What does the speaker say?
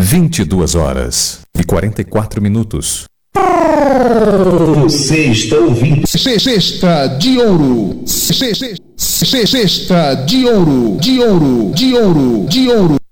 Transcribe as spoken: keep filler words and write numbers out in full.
vinte e duas horas e quarenta e quatro minutos. Você está ouvindo Cesta de ouro. Cesta de ouro. De ouro. De ouro. De ouro.